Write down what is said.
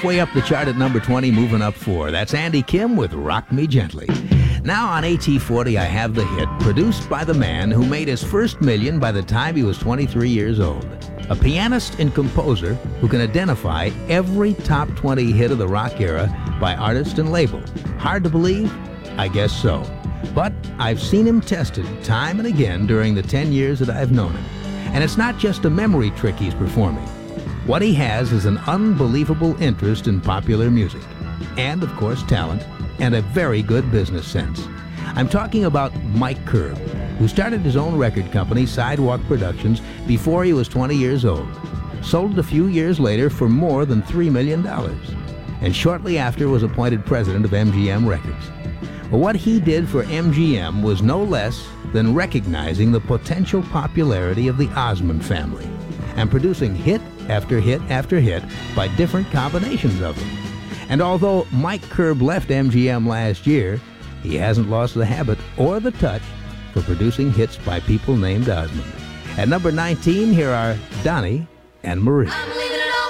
halfway up the chart at number 20, moving up 4. That's Andy Kim with Rock Me Gently. Now on AT40, I have the hit, produced by the man who made his first million by the time he was 23 years old. A pianist and composer who can identify every top 20 hit of the rock era by artist and label. Hard to believe? I guess so. But I've seen him tested time and again during the 10 years that I've known him. And it's not just a memory trick he's performing. What he has is an unbelievable interest in popular music. And, of course, talent. And a very good business sense. I'm talking about Mike Curb, who started his own record company, Sidewalk Productions, before he was 20 years old. Sold it a few years later for more than $3 million. And shortly after was appointed president of MGM Records. Well, what he did for MGM was no less than recognizing the potential popularity of the Osmond family and producing hit after hit after hit by different combinations of them. And although Mike Curb left MGM last year, he hasn't lost the habit or the touch for producing hits by people named Osmond. At number 19, here are Donnie and Marie.